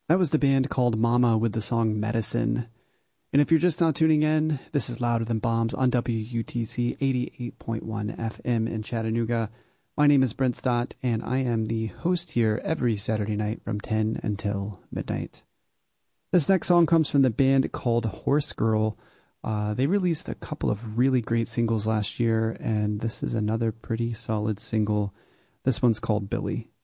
That was the band called Mama with the song Medicine. And if you're just now tuning in, this is Louder Than Bombs on WUTC 88.1 FM in Chattanooga. My name is Brent Stott, and I am the host here every Saturday night from 10 until midnight. This next song comes from the band called Horse Girl. They released a couple of really great singles last year, and this is another pretty solid single. This one's called Billy.